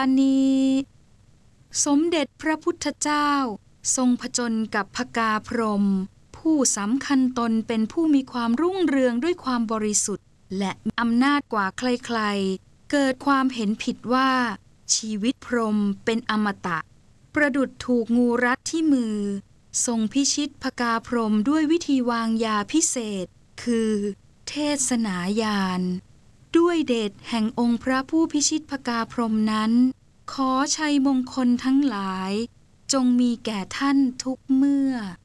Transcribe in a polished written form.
ณีสมเด็จพระพุทธเจ้าทรงผจญกับพกาพรหมผู้สำคัญตนเป็นผู้มีความรุ่งเรืองด้วยความบริสุทธิ์และอำนาจกว่าใครๆเกิดความเห็นผิดว่าชีวิตพรหมเป็นอมตะประดุจถูกงูรัดที่มือทรงพิชิตพกาพรหมด้วยวิธีวางยาพิเศษคือเทศนาญาณด้วยเดชแห่งองค์พระผู้พิชิตพกาพรหมนั้นขอชัยมงคลทั้งหลายจงมีแก่ท่านทุกเมื่อ